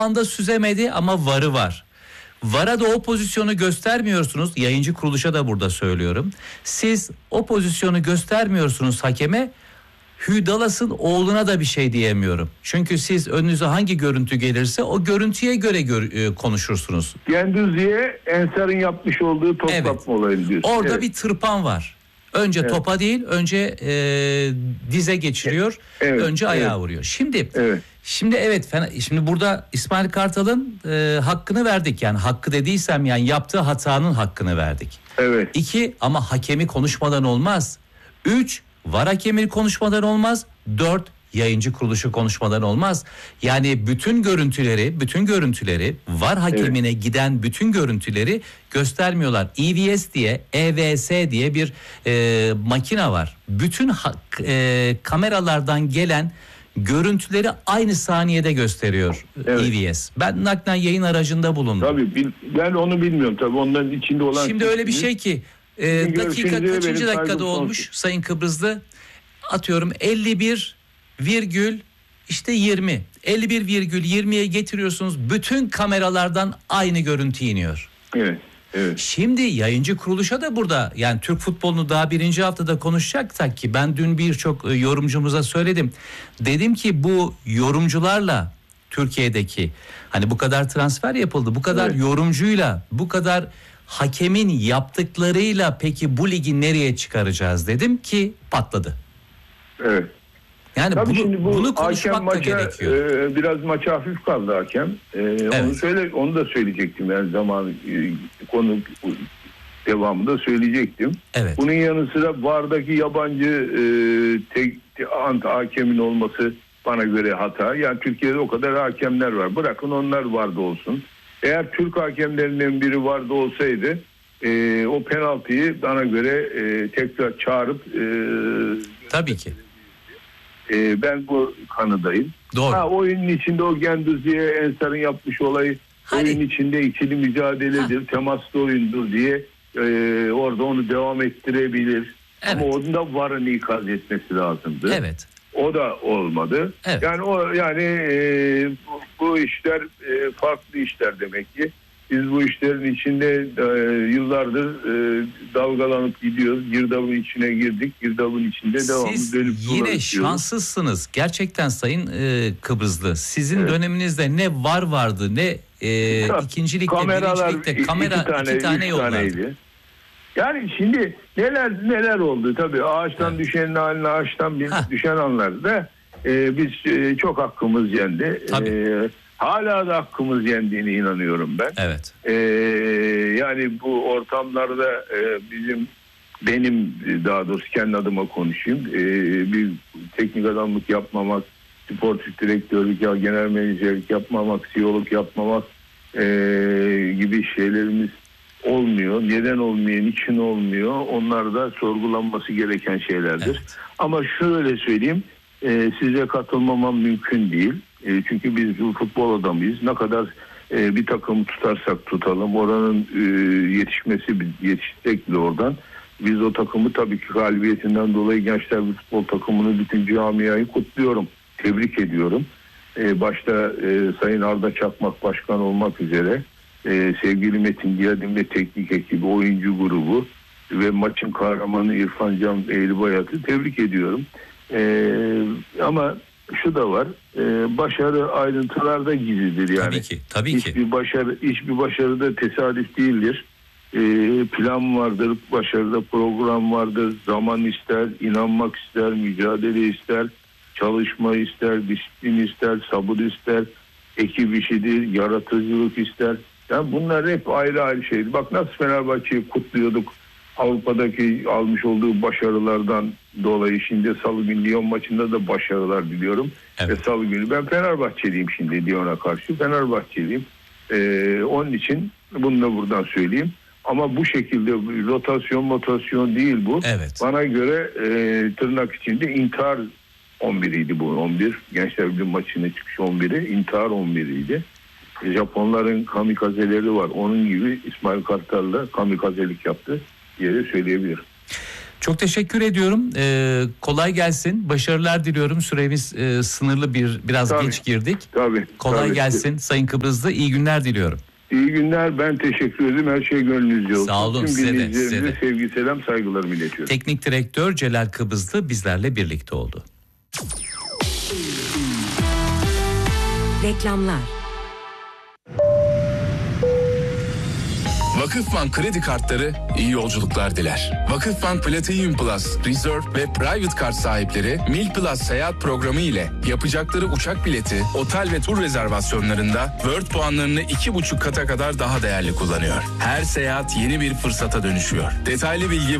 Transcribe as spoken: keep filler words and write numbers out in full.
anda süzemedi ama varı var. VAR'a da o pozisyonu göstermiyorsunuz. Yayıncı kuruluşa da burada söylüyorum. Siz o pozisyonu göstermiyorsunuz hakeme. Hugh Dallas'ın oğluna da bir şey diyemiyorum. Çünkü siz önünüze hangi görüntü gelirse o görüntüye göre gör, e, konuşursunuz. Güendouzi'ye Ensar'ın yapmış olduğu top evet. kapma olayı diyorsun. Orada evet. bir tırpan var. Önce evet. topa değil, önce e, dize geçiriyor, evet. önce ayağa evet. vuruyor. Şimdi evet. Şimdi evet şimdi burada İsmail Kartal'ın e, hakkını verdik. Yani hakkı dediysem yani yaptığı hatanın hakkını verdik. Evet. İki, ama hakemi konuşmadan olmaz. Üç, VAR hakemi konuşmadan olmaz. Dört, yayıncı kuruluşu konuşmadan olmaz. Yani bütün görüntüleri, bütün görüntüleri VAR hakemine evet. giden bütün görüntüleri göstermiyorlar. E V S diye, E V S diye bir e, makine var. Bütün ha, e, kameralardan gelen görüntüleri aynı saniyede gösteriyor evet. E V S. Ben naklen yayın aracında bulundum. Tabii ben onu bilmiyorum tabii onların içinde olan. Şimdi öyle bir şey ki e, dakika kaçıncı dakikada olmuş sonsuz. Sayın Kıbrıslı? Atıyorum elli bir virgül işte yirmi. elli bir virgül yirmiye getiriyorsunuz. Bütün kameralardan aynı görüntü iniyor. Evet. Evet. Şimdi yayıncı kuruluşa da burada yani Türk futbolunu daha birinci haftada konuşacaksak ki ben dün birçok yorumcumuza söyledim. Dedim ki bu yorumcularla Türkiye'deki hani bu kadar transfer yapıldı, bu kadar evet. yorumcuyla, bu kadar hakemin yaptıklarıyla peki bu ligi nereye çıkaracağız dedim ki patladı. Evet. Yani tabii bunu, bu bunu konuşmak maça, da gerekiyor. E, biraz maça hafif kaldı hakem. E, evet. Onu söyle, onu da söyleyecektim. Yani zaman e, konu devamında söyleyecektim. Evet. Bunun yanı sıra VAR'daki yabancı e, tek ant hakemin olması bana göre hata. Yani Türkiye'de o kadar hakemler var. Bırakın onlar VAR'da olsun. Eğer Türk hakemlerinden biri VAR'da olsaydı e, o penaltıyı bana göre e, tekrar çağırıp e, tabii ki. Ben bu kanıdayım. Doğru. Ha, oyunun içinde o Güendouzi'ye Ensar'ın yapmış olayı hani? Oyun içinde ikili mücadeledir, ha. temaslı oyundur diye e, orada onu devam ettirebilir. Evet. Ama onun da VAR'ın ikaz etmesi lazımdı. Evet. O da olmadı. Evet. Yani o yani e, bu, bu işler e, farklı işler demek ki. Biz bu işlerin içinde e, yıllardır e, dalgalanıp gidiyoruz. Girdabın içine girdik. Girdabın içinde devamlı siz dönüp yine şanslısınız. Gerçekten Sayın e, Kıbrıslı. Sizin evet. döneminizde ne VAR vardı ne e, ikinci ligde, birinci ligde kamera iki tane, iki tane yollardı. Yani şimdi neler neler oldu tabii. Ağaçtan evet. düşenin haline ağaçtan bir Heh. düşen anlarda e, biz e, çok hakkımız yendi. Tabii. E, Hala da hakkımız yendiğine inanıyorum ben. Evet. Ee, yani bu ortamlarda e, bizim benim daha doğrusu kendi adıma konuşayım. E, bir teknik adamlık yapmamak, sportif direktörlük ya genel menajerlik yapmamak, C E O'luk yapmamak e, gibi şeylerimiz olmuyor. Neden olmuyor, niçin olmuyor? Onlar da sorgulanması gereken şeylerdir. Evet. Ama şöyle söyleyeyim, e, size katılmamam mümkün değil. E, çünkü biz futbol adamıyız. Ne kadar e, bir takım tutarsak tutalım, oranın e, yetişmesi yetişsek bile oradan. Biz o takımı tabii ki galibiyetinden dolayı Gençler bir futbol takımını bütün camiayı kutluyorum. Tebrik ediyorum. E, başta e, Sayın Arda Çakmak Başkan olmak üzere e, sevgili Metin Giyadin ve teknik ekibi, oyuncu grubu ve maçın kahramanı İrfan Can Eğribayat'ı tebrik ediyorum. E, ama şu da var, e, başarı ayrıntılarda gizlidir yani. Tabii ki, tabii ki. Hiçbir başarı, hiçbir başarı da tesadüf değildir. E, plan vardır, başarıda program vardır, zaman ister, inanmak ister, mücadele ister, çalışma ister, disiplin ister, sabır ister, ekip işidir, yaratıcılık ister. Yani bunlar hep ayrı ayrı şeydir. Bak nasıl Fenerbahçe'yi kutluyorduk. Avrupa'daki almış olduğu başarılardan dolayı şimdi Salı günü Lyon maçında da başarılar diliyorum. Evet. Ve Salı günü ben Fenerbahçeliyim şimdi Lyon'a karşı. Fenerbahçeliyim. Ee, onun için bunu da buradan söyleyeyim. Ama bu şekilde rotasyon rotasyon değil bu. Evet. Bana göre e, tırnak içinde intihar on biriydi bu on bir. Gençler Birliği maçına çıkış on biri. İntihar on biriydi. Japonların kamikazeleri var. Onun gibi İsmail Kartal'la kamikazelik yaptı diye söyleyebilirim. Çok teşekkür ediyorum. Ee, kolay gelsin. Başarılar diliyorum. Süremiz e, sınırlı bir biraz Tabii. geç girdik. Tabii. Kolay tabii. gelsin Sayın Kıbrıslı. İyi günler diliyorum. İyi günler. Ben teşekkür ederim. Her şey gönlünüzce olsun. Sağ olun, Tüm size de, dinleyicilerimize size de. sevgi, selam, saygılarımı iletiyorum. Teknik direktör Celal Kıbrıslı bizlerle birlikte oldu. Reklamlar. Vakıfbank kredi kartları iyi yolculuklar diler. Vakıfbank Platinum Plus, Reserve ve Private Card sahipleri Mil Plus seyahat programı ile yapacakları uçak bileti, otel ve tur rezervasyonlarında World puanlarını iki buçuk kata kadar daha değerli kullanıyor. Her seyahat yeni bir fırsata dönüşüyor. Detaylı bilgi